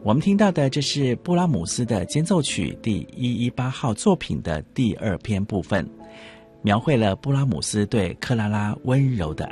我们听到的这是布拉姆斯的间奏曲第118号作品的第2篇部分，描绘了布拉姆斯对克拉拉温柔的